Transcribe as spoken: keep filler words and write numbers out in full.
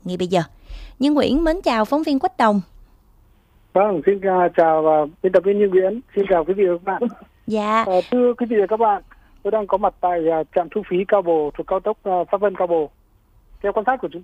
ngay bây giờ. Như Nguyễn mến chào phóng viên Quách Đồng. Vâng, xin chào biên tập viên Như Nguyễn, xin chào quý vị và các bạn. Dạ. À, thưa quý vị và các bạn, tôi đang có mặt tại uh, trạm thu phí Cao Bồ thuộc cao tốc uh, Pháp Vân Cao Bồ. Theo quan sát của chúng